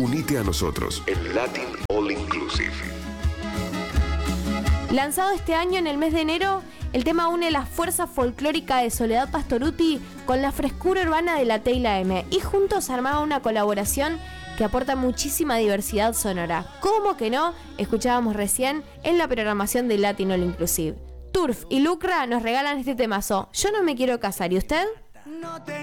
Unite a nosotros en Latin All Inclusive. Lanzado este año en el mes de enero, el tema une la fuerza folclórica de Soledad Pastorutti con la frescura urbana de la Teyla M, y juntos armaban una colaboración que aporta muchísima diversidad sonora. ¿Cómo que no? Escuchábamos recién en la programación de Latin All Inclusive. Turf y Lucra nos regalan este temazo. Yo no me quiero casar, ¿y usted? No te